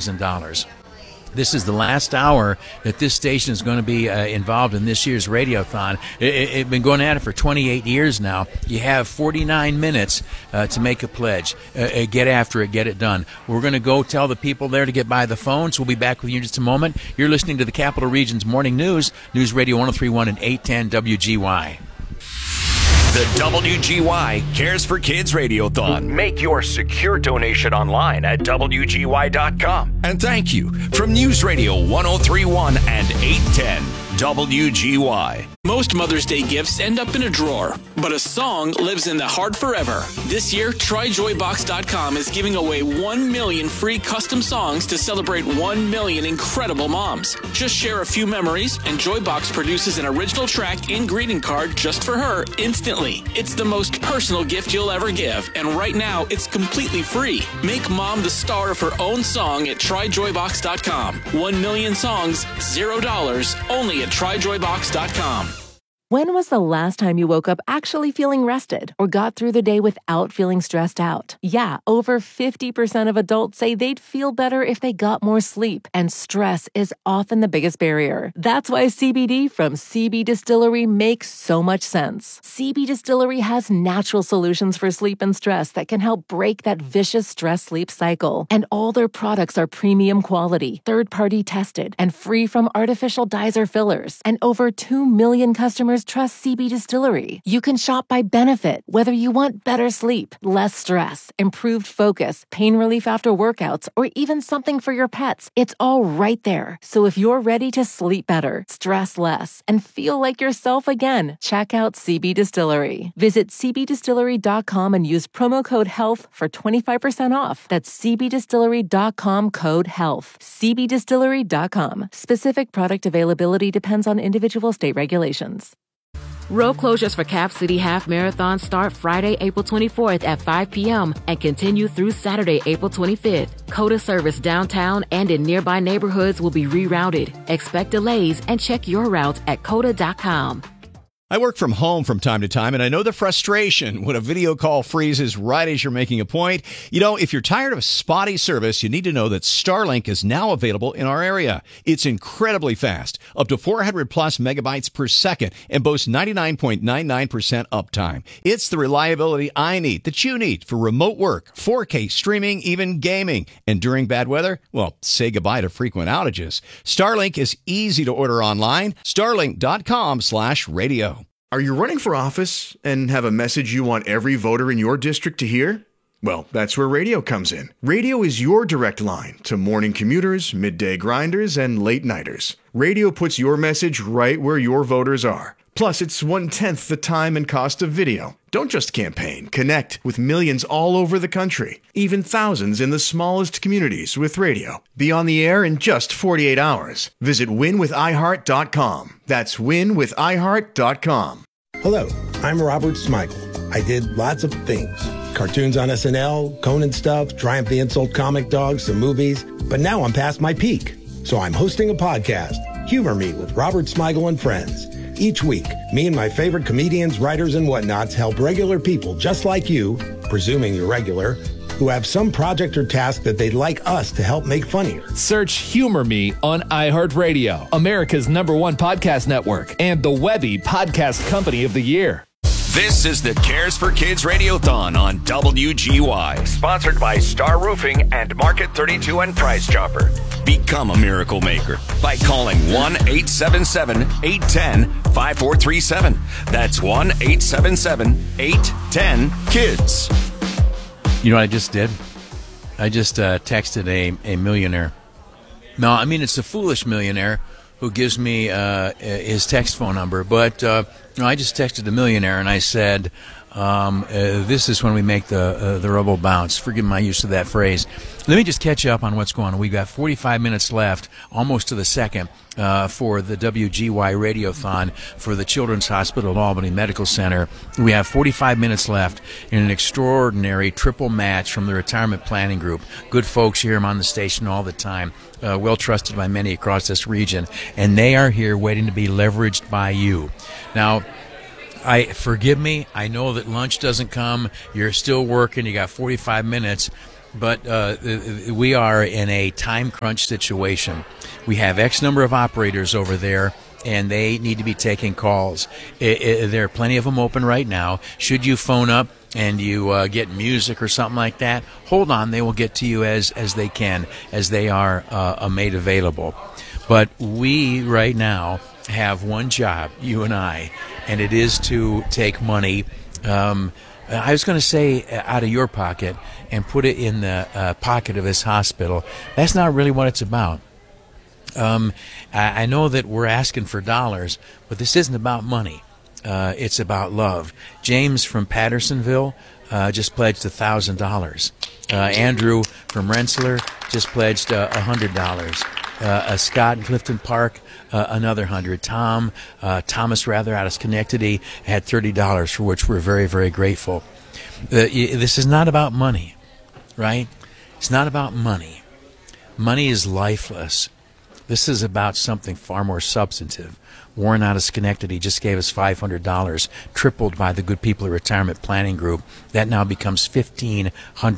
$1,000. This is the last hour that this station is going to be involved in this year's Radiothon. It's been going at it for 28 years now. You have 49 minutes to make a pledge. Get after it. Get it done. We're going to go tell the people there to get by the phones. We'll be back with you in just a moment. You're listening to the Capital Region's Morning News, News Radio 103.1 and 810 WGY. The WGY Cares for Kids Radiothon. Make your secure donation online at WGY.com. And thank you from News Radio 103.1 and 810 WGY. Most Mother's Day gifts end up in a drawer, but a song lives in the heart forever. This year, TryJoyBox.com is giving away 1 million free custom songs to celebrate 1 million incredible moms. Just share a few memories, and Joybox produces an original track and greeting card just for her instantly. It's the most personal gift you'll ever give, and right now, it's completely free. Make mom the star of her own song at TryJoyBox.com. 1 million songs, $0, only at TryJoyBox.com. When was the last time you woke up actually feeling rested or got through the day without feeling stressed out? Yeah, over 50% of adults say they'd feel better if they got more sleep, and stress is often the biggest barrier. That's why CBD from CB Distillery makes so much sense. CB Distillery has natural solutions for sleep and stress that can help break that vicious stress-sleep cycle. And all their products are premium quality, third-party tested, and free from artificial dyes or fillers. And over 2 million customers trust CB Distillery. You can shop by benefit, whether you want better sleep, less stress, improved focus, pain relief after workouts, or even something for your pets. It's all right there. So if you're ready to sleep better, stress less, and feel like yourself again, check out CB Distillery. Visit cbdistillery.com and use promo code HEALTH for 25% off. That's cbdistillery.com code HEALTH. cbdistillery.com. Specific product availability depends on individual state regulations. Road closures for Cap City Half Marathon start Friday, April 24th at 5 p.m. and continue through Saturday, April 25th. COTA service downtown and in nearby neighborhoods will be rerouted. Expect delays and check your route at COTA.com. I work from home from time to time, and I know the frustration when a video call freezes right as you're making a point. You know, if you're tired of spotty service, you need to know that Starlink is now available in our area. It's incredibly fast, up to 400 plus megabytes per second, and boasts 99.99% uptime. It's the reliability I need, that you need, for remote work, 4K streaming, even gaming. And during bad weather, well, say goodbye to frequent outages. Starlink is easy to order online. Starlink.com/radio. Are you running for office and have a message you want every voter in your district to hear? Well, that's where radio comes in. Radio is your direct line to morning commuters, midday grinders, and late nighters. Radio puts your message right where your voters are. Plus, it's 1/10 the time and cost of video. Don't just campaign. Connect with millions all over the country, even thousands in the smallest communities with radio. Be on the air in just 48 hours. Visit winwithiheart.com. That's winwithiheart.com. Hello, I'm Robert Smigel. I did lots of things. Cartoons on SNL, Conan stuff, Triumph the Insult comic dogs, some movies. But now I'm past my peak. So I'm hosting a podcast, Humor Me with Robert Smigel and Friends. Each week, me and my favorite comedians, writers, and whatnots help regular people just like you, presuming you're regular, who have some project or task that they'd like us to help make funnier. Search Humor Me on iHeartRadio, America's #1 podcast network, and the Webby Podcast Company of the Year. This is the Cares for Kids Radiothon on WGY, sponsored by Star Roofing and Market 32 and Price Chopper. Become a miracle maker by calling 1-877-810-5437. That's 1-877-810-KIDS. You know what I just did? I just texted a millionaire. No, I mean, it's a foolish millionaire who gives me his text phone number. But I just texted the millionaire and I said, this is when we make the rubble bounce. Forgive my use of that phrase. Let me just catch up on what's going on. We've got 45 minutes left, almost to the second, for the WGY Radiothon for the Children's Hospital at Albany Medical Center. We have 45 minutes left in an extraordinary triple match from the Retirement Planning Group. Good folks hear them on the station all the time, well trusted by many across this region, and they are here waiting to be leveraged by you. Now, forgive me, I know that lunch doesn't come, you're still working, you got 45 minutes, but we are in a time crunch situation. We have X number of operators over there, and they need to be taking calls. There are plenty of them open right now. Should you phone up and you get music or something like that, hold on. They will get to you as they can, as they are made available. But we right now have one job, you and I, and it is to take money, I was going to say out of your pocket and put it in the pocket of this hospital. That's not really what it's about. I know that we're asking for dollars, but this isn't about money. It's about love. James from Pattersonville just pledged $1,000. Andrew from Rensselaer just pledged $100. Scott in Clifton Park, another $100. Thomas out of Schenectady had $30, for which we're very, very grateful. This is not about money, right? It's not about money. Money is lifeless. This is about something far more substantive. Warren out of Schenectady just gave us $500, tripled by the good people at Retirement Planning Group. That now becomes $1,500.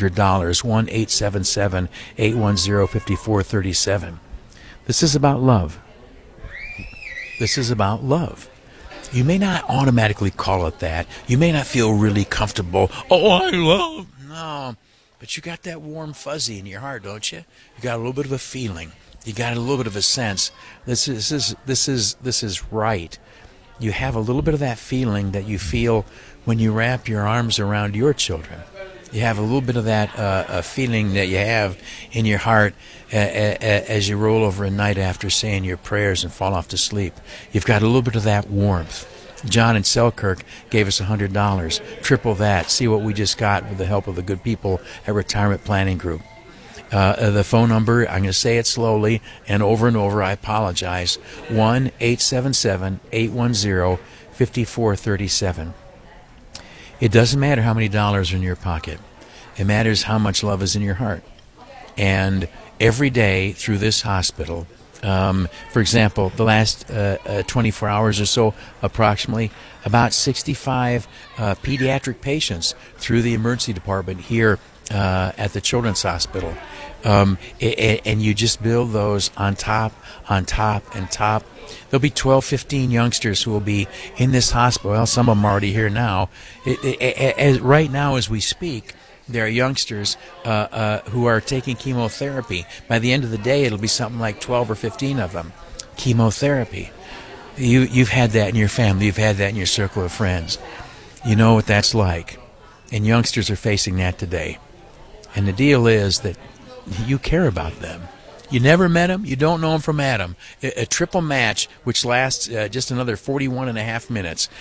1-877-810-5437. This is about love. This is about love. You may not automatically call it that. You may not feel really comfortable. Oh, I love. No, but you got that warm fuzzy in your heart, don't you? You got a little bit of a feeling. You got a little bit of a sense. This is right. You have a little bit of that feeling that you feel when you wrap your arms around your children. You have a little bit of that feeling that you have in your heart as you roll over a night after saying your prayers and fall off to sleep. You've got a little bit of that warmth. John in Selkirk gave us $100. Triple that. See what we just got with the help of the good people at Retirement Planning Group. The phone number, I'm going to say it slowly and over, I apologize, 1-877-810-5437. It doesn't matter how many dollars are in your pocket. It matters how much love is in your heart. And every day through this hospital, for example, the last 24 hours or so, approximately, about 65 pediatric patients through the emergency department here at the Children's Hospital. And you just build those on top, and top. There'll be 12, 15 youngsters who will be in this hospital. Well, some of them are already here now. Right now as we speak, there are youngsters who are taking chemotherapy. By the end of the day, it'll be something like 12 or 15 of them. Chemotherapy. You've had that in your family. You've had that in your circle of friends. You know what that's like. And youngsters are facing that today. And the deal is that you care about them. You never met them. You don't know them from Adam. A triple match, which lasts just another 41 and a half minutes.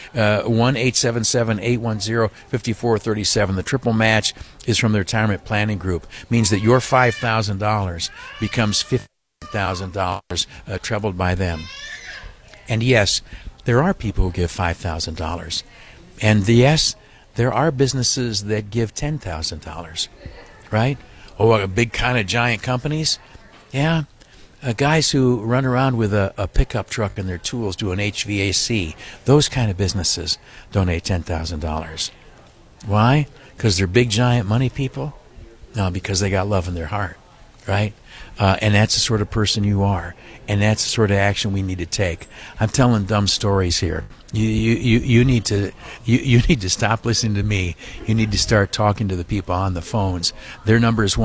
1-877-810-5437. The triple match is from the Retirement Planning Group. Means that your $5,000 becomes $50,000, trebled by them. And yes, there are people who give $5,000. And yes, there are businesses that give $10,000. Right? Oh, big kind of giant companies? Yeah. Guys who run around with a pickup truck and their tools doing HVAC, those kind of businesses donate $10,000. Why? Because they're big giant money people? No, because they got love in their heart. Right? And that's the sort of person you are. And that's the sort of action we need to take. I'm telling dumb stories here. You need to stop listening to me. You need to start talking to the people on the phones. Their number is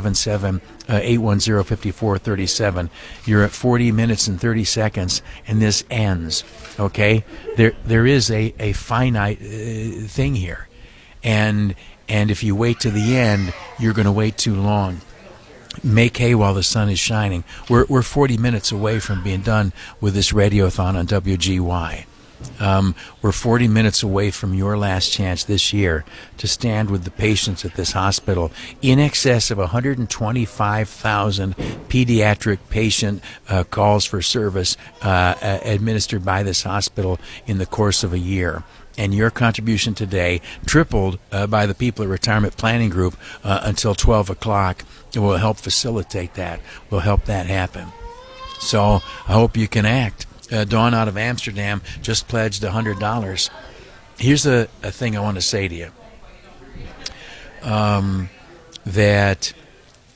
1-877-810-5437. You're at 40 minutes and 30 seconds, and this ends. Okay? There is a finite thing here, and if you wait to the end, you're going to wait too long. Make hay while the sun is shining. We're 40 minutes away from being done with this radiothon on WGY. We're 40 minutes away from your last chance this year to stand with the patients at this hospital. In excess of 125,000 pediatric patient calls for service administered by this hospital in the course of a year. And your contribution today, tripled by the people at Retirement Planning Group until 12 o'clock, will help facilitate that, will help that happen. So I hope you can act. Dawn out of Amsterdam just pledged $100. Here's a thing I want to say to you. That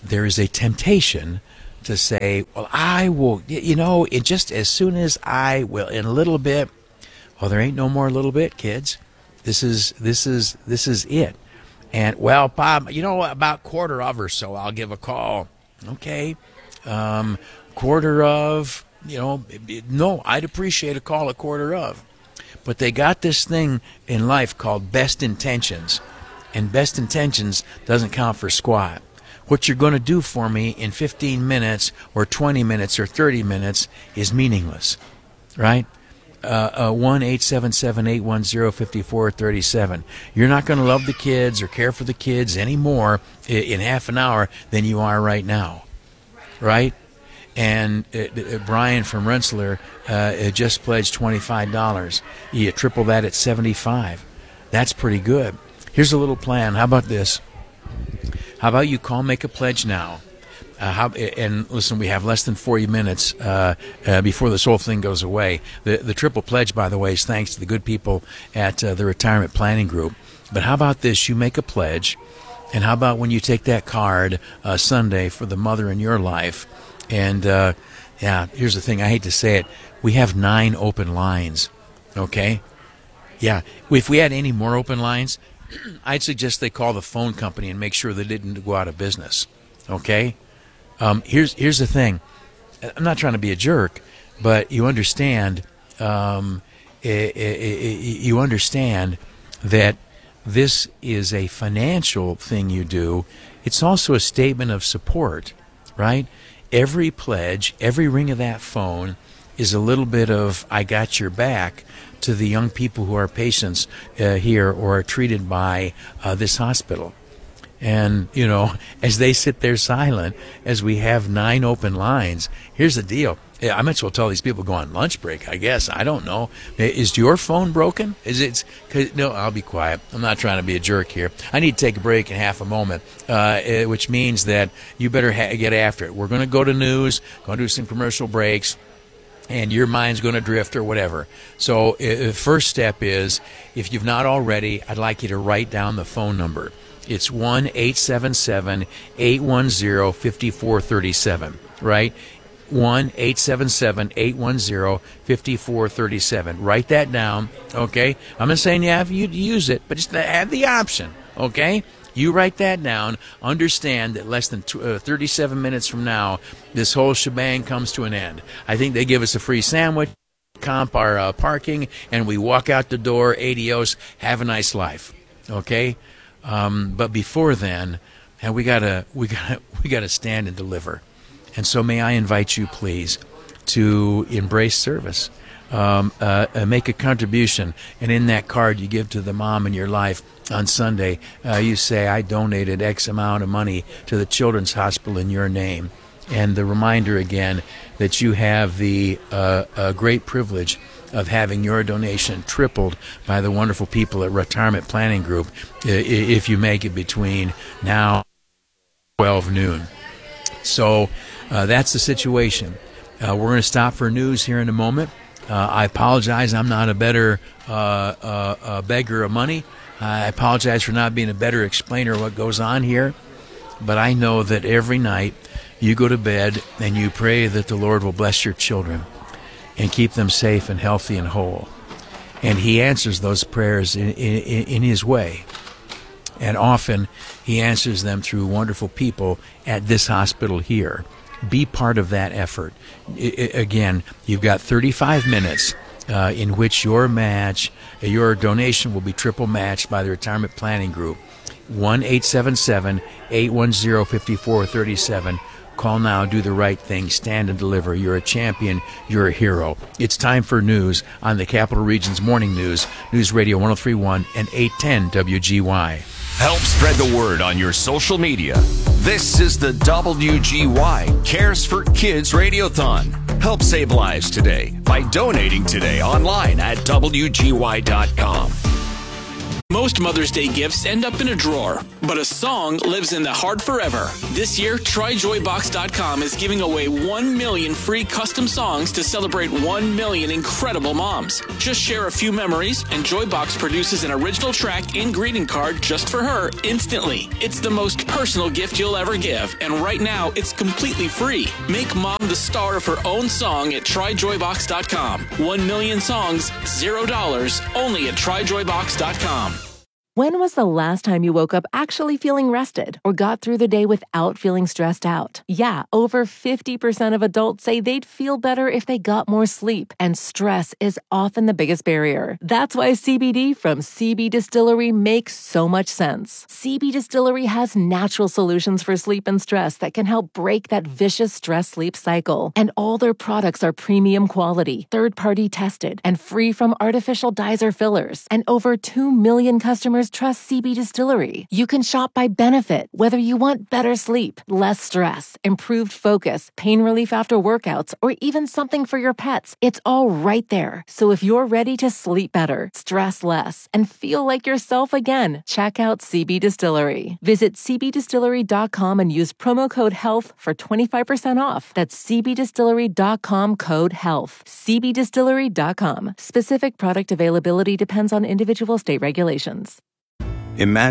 there is a temptation to say, well, I will, it just as soon as I will, in a little bit. Well, there ain't no more little bit, kids. This is it. And, well, Bob, about quarter of or so, I'll give a call. Okay. Quarter of, no, I'd appreciate a call at quarter of. But they got this thing in life called best intentions. And best intentions doesn't count for squat. What you're going to do for me in 15 minutes or 20 minutes or 30 minutes is meaningless, right? 1-877-810-5437. You're not going to love the kids or care for the kids any more in half an hour than you are right now, right? And Brian from Rensselaer just pledged $25. You triple that at $75. That's pretty good. Here's a little plan. How about this? How about you call Make a Pledge now? And listen, we have less than 40 minutes before this whole thing goes away. The triple pledge, by the way, is thanks to the good people at the Retirement Planning Group. But how about this? You make a pledge, and how about when you take that card Sunday for the mother in your life? And, here's the thing. I hate to say it. We have 9 open lines, okay? Yeah, if we had any more open lines, I'd suggest they call the phone company and make sure they didn't go out of business. Okay? Here's the thing. I'm not trying to be a jerk, but you understand. You understand that this is a financial thing you do. It's also a statement of support, right? Every pledge, every ring of that phone is a little bit of "I got your back" to the young people who are patients here or are treated by this hospital. And, as they sit there silent, as we have 9 open lines, here's the deal. I might as well tell these people go on lunch break, I guess. I don't know. Is your phone broken? No, I'll be quiet. I'm not trying to be a jerk here. I need to take a break in half a moment, which means that you better get after it. We're going to go to news, going to do some commercial breaks, and your mind's going to drift or whatever. So the first step is, if you've not already, I'd like you to write down the phone number. It's 1-877-810-5437, right? 1-877-810-5437. Write that down, okay? I'm not saying you have to use it, but just have the option, okay? You write that down. Understand that less than 37 minutes from now, this whole shebang comes to an end. I think they give us a free sandwich, comp our parking, and we walk out the door. Adios. Have a nice life. Okay. But before then, and we gotta stand and deliver. And so, may I invite you, please, to embrace service. Make a contribution, and in that card you give to the mom in your life on Sunday, you say, I donated X amount of money to the Children's Hospital in your name. And the reminder again that you have the great privilege of having your donation tripled by the wonderful people at Retirement Planning Group if you make it between now and 12 noon. So that's the situation. We're going to stop for news here in a moment. I apologize. I'm not a better beggar of money. I apologize for not being a better explainer of what goes on here. But I know that every night you go to bed and you pray that the Lord will bless your children and keep them safe and healthy and whole. And He answers those prayers in His way. And often He answers them through wonderful people at this hospital here. Be part of that effort. Again, you've got 35 minutes in which your donation will be triple matched by the Retirement Planning Group. 1-877-810-5437. Call now, do the right thing, stand and deliver. You're a champion, you're a hero. It's time for news on the Capital Region's Morning News, News Radio 103.1 and 810 WGY. Help spread the word on your social media. This is the WGY Cares for Kids Radiothon. Help save lives today by donating today online at WGY.com. Most Mother's Day gifts end up in a drawer, but a song lives in the heart forever. This year, TryJoyBox.com is giving away 1 million free custom songs to celebrate 1 million incredible moms. Just share a few memories, and Joybox produces an original track and greeting card just for her instantly. It's the most personal gift you'll ever give, and right now, it's completely free. Make mom the star of her own song at TryJoyBox.com. 1 million songs, $0, only at TryJoyBox.com. When was the last time you woke up actually feeling rested or got through the day without feeling stressed out? Yeah, over 50% of adults say they'd feel better if they got more sleep, and stress is often the biggest barrier. That's why CBD from CB Distillery makes so much sense. CB Distillery has natural solutions for sleep and stress that can help break that vicious stress-sleep cycle. And all their products are premium quality, third-party tested, and free from artificial dyes or fillers. And over 2 million customers trust CB Distillery. You can shop by benefit, whether you want better sleep, less stress, improved focus, pain relief after workouts, or even something for your pets. It's all right there. So if you're ready to sleep better, stress less, and feel like yourself again, check out CB Distillery. Visit cbdistillery.com and use promo code HEALTH for 25% off. That's cbdistillery.com code HEALTH. cbdistillery.com. Specific product availability depends on individual state regulations. Imagine